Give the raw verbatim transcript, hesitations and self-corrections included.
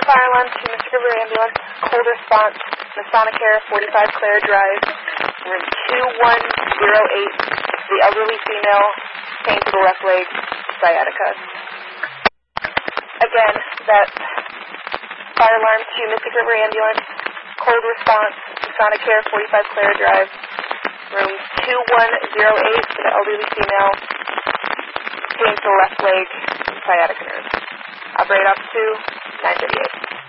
fire alarm to Mystic River Ambulance, cold response, Masonicare, forty-five Clare Drive, room two one zero eight, the elderly female, pain to the left leg, sciatica. Again, that fire alarm to Mystic River Ambulance, cold response, Masonicare, forty-five Clare Drive, room two one zero eight, for the elderly female, pain to the left leg, sciatica nerve. Operate up to nine thirty-eight.